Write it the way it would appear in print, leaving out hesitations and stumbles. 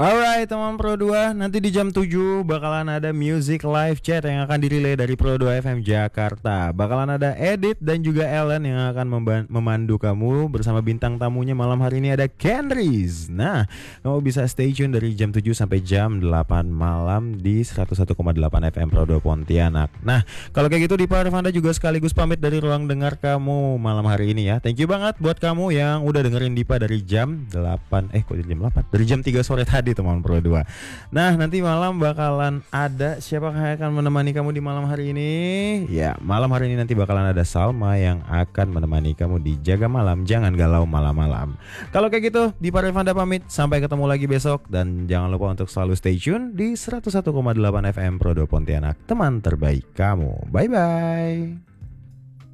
Alright teman Pro 2, nanti di jam 7 bakalan ada music live chat yang akan dirilai dari Pro 2 FM Jakarta. Bakalan ada Edit dan juga Ellen yang akan memandu kamu bersama bintang tamunya malam hari ini ada Kenris. Nah, kamu bisa stay tune dari jam 7 sampai jam 8 malam di 101,8 FM Pro 2 Pontianak. Nah, kalau kayak gitu Dipa Arifanda juga sekaligus pamit dari ruang dengar kamu malam hari ini ya. Thank you banget buat kamu yang udah dengerin Dipa dari jam 8, dari jam 3 sore tadi teman Pro 2. Nah, nanti malam bakalan ada siapa yang akan menemani kamu di malam hari ini? Ya, malam hari ini nanti bakalan ada Salma yang akan menemani kamu di Jaga Malam Jangan Galau Malam-malam. Kalau kayak gitu, Dipa Arifanda pamit. Sampai ketemu lagi besok dan jangan lupa untuk selalu stay tune di 101,8 FM Pro 2 Pontianak, teman terbaik kamu. Bye bye.